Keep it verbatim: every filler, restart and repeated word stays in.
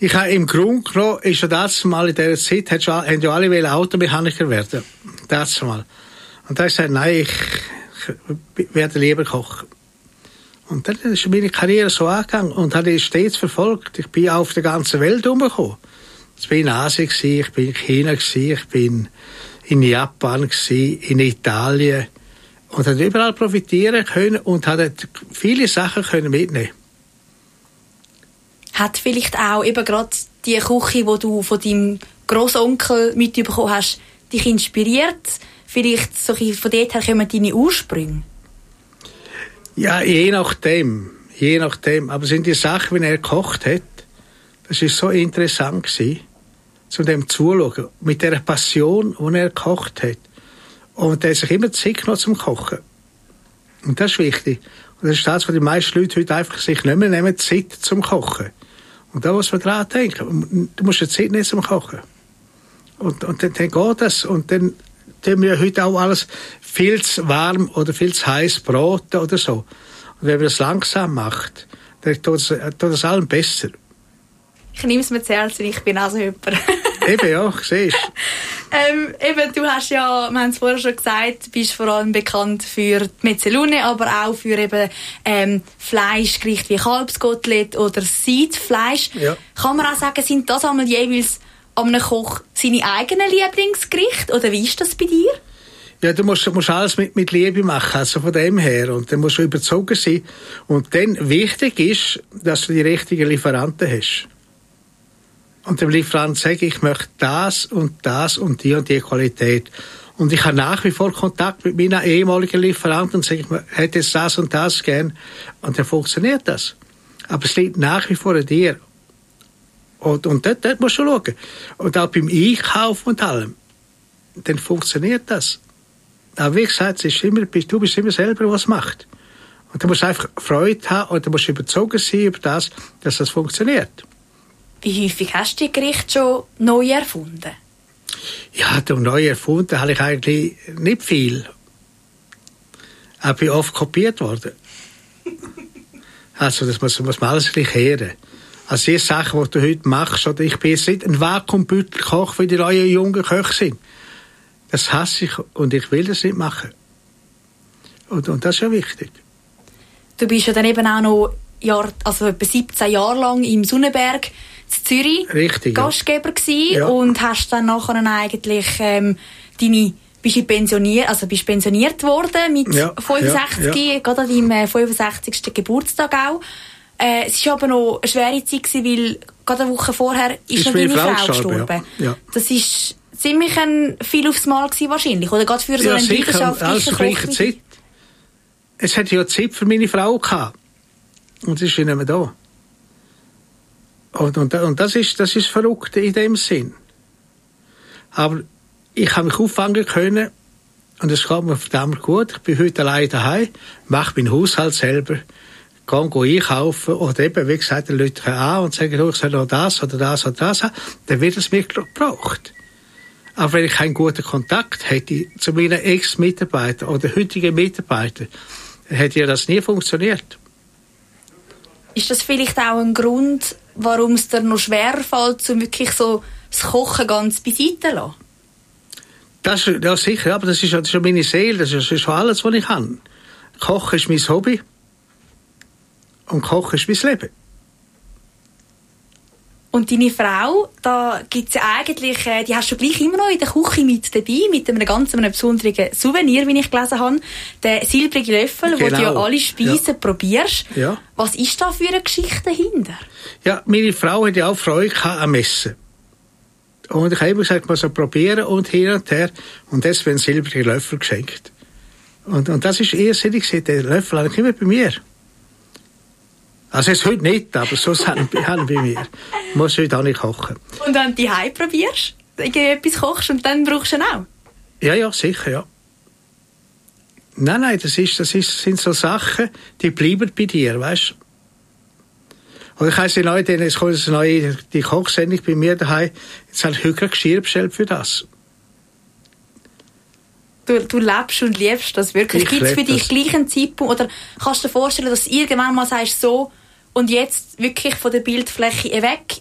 Ich habe im Grunde genommen, ist ja das mal in dieser Zeit, hat schon, haben ja alle wollen Automechaniker werden. Das mal. Und da habe ich gesagt, nein, ich, ich werde lieber kochen. Und dann ist meine Karriere so angegangen und habe ich stets verfolgt. Ich bin auf der ganzen Welt herumgekommen. Ich bin in Asien, ich bin in China, ich bin in Japan, in Italien. Und habe überall profitieren können und habe viele Sachen können mitnehmen. Hat vielleicht auch eben gerade die Küche, die du von deinem Grossonkel mitbekommen hast, dich inspiriert? Vielleicht so von dort her kommen deine Ursprünge? Ja, je nachdem. Je nachdem. Aber sind die Sachen, wenn er gekocht hat, das war so interessant gewesen, zu dem zuschauen. Mit der Passion, die er gekocht hat. Und er hat sich immer Zeit genommen zum Kochen. Und das ist wichtig. Und das ist das, was die meisten Leute heute einfach sich nicht mehr nehmen, Zeit zum Kochen. Und da muss man dran denken. Du musst die Zeit nicht zum Kochen. Und, und dann, dann geht das. Und dann tun wir heute auch alles viel zu warm oder viel zu heiß braten oder so. Und wenn man das langsam macht, dann tut es, tut es allen besser. Ich nehme es mir zu Herzen, ich bin also jemand. Eben, ja, siehst ähm, eben, du hast ja, wir haben es vorher schon gesagt, du bist vor allem bekannt für die Mezzalune, aber auch für eben ähm, Fleischgerichte wie Kalbskotelett oder Siedfleisch. Ja. Kann man auch sagen, sind das einmal jeweils an einem Koch seine eigenen Lieblingsgerichte? Oder wie ist das bei dir? Ja, du musst, musst alles mit, mit Liebe machen, also von dem her. Und dann musst du überzogen sein. Und dann wichtig ist, dass du die richtigen Lieferanten hast. Und dem Lieferant sage ich, ich möchte das und das und die und die Qualität. Und ich habe nach wie vor Kontakt mit meinen ehemaligen Lieferanten und sage, ich hätte jetzt das und das gern. Und dann funktioniert das. Aber es liegt nach wie vor an dir. Und, und dort, dort musst du schauen. Und auch beim Einkaufen und allem. Dann funktioniert das. Aber wie gesagt, es ist immer, du bist immer selber, was macht. Und du musst einfach Freude haben und du musst überzogen sein über das, dass das funktioniert. Wie häufig hast du die Gerichte schon neu erfunden? Ja, neu erfunden habe ich eigentlich nicht viel. Ich bin oft kopiert worden. Also das muss, muss man alles gleich hören. Also die Sachen, die du heute machst, oder ich bin jetzt nicht ein Vakuumbeutelkoch, wie die neuen jungen Köche sind. Das hasse ich und ich will das nicht machen. Und, und das ist ja wichtig. Du bist ja dann eben auch noch Jahr, also etwa siebzehn Jahre lang im Sonnenberg in Zürich Richtig, Gastgeber ja. gewesen Ja. Und hast dann nachher eigentlich ähm, deine bist du pensioniert, also bist pensioniert worden mit ja, fünfundsechzig, ja, ja. gerade an deinem äh, fünfundsechzigsten Geburtstag auch. Äh, es war aber noch eine schwere Zeit gewesen, weil gerade eine Woche vorher ist, ist noch deine Frau Frau gestorben. Ja. Ja. Das ist ziemlich ein viel aufs Mal gewesen, wahrscheinlich, oder gerade für so ja, einen leidenschaftlichen alles zur gleichen Zeit. Es hat ja Zeit für meine Frau gehabt. Und sie ist nicht mehr da. Und, und, und das ist, das ist verrückt in dem Sinn. Aber ich habe mich auffangen können und es geht mir verdammt gut. Ich bin heute allein daheim, mache meinen Haushalt selber, gehe, gehe einkaufen oder eben, wie gesagt, die Leute an und sagen, ich soll noch das oder das oder das haben, dann wird es mir gebraucht. Aber wenn ich keinen guten Kontakt hätte zu meinen Ex-Mitarbeitern oder heutigen Mitarbeitern, dann hätte ja das nie funktioniert. Ist das vielleicht auch ein Grund, warum es dir noch schwerer fällt, so wirklich so das Kochen ganz beiseite zu lassen? Das, ja, sicher, aber das ist, das ist ja meine Seele, das ist, das ist alles, was ich kann. Kochen ist mein Hobby und Kochen ist mein Leben. Und deine Frau, da gibt's ja eigentlich, äh, die hast du gleich immer noch in der Küche mit dabei, mit einem ganz einem besonderen Souvenir, wie ich gelesen habe, der silbrige Löffel, genau. wo du ja alle Speisen ja. probierst. Ja. Was ist da für eine Geschichte dahinter? Ja, meine Frau hat ja auch Freude am Essen. Und ich habe immer gesagt, man soll probieren und hin und her. Und das wird ein silbriger Löffel geschenkt. Und, und das ist irrsinnig, der Löffel habe ich immer bei mir. Also jetzt heute nicht, aber sonst haben wir bei mir. Ich muss heute auch nicht kochen. Und wenn du daheim probierst, etwas kochst und dann brauchst du ihn auch? Ja, ja, sicher, ja. Nein, nein, das, ist, das ist, sind so Sachen, die bleiben bei dir, weißt du. Und ich weiss, neu, es kommt eine neue die Kochsendung bei mir daheim. Jetzt habe ich heute Geschirr bestellt für das. Du, du lebst und liebst das wirklich. Gibt es für dich gleich einen Zeitpunkt? Oder kannst du dir vorstellen, dass du irgendwann mal sagst, so, und jetzt wirklich von der Bildfläche weg,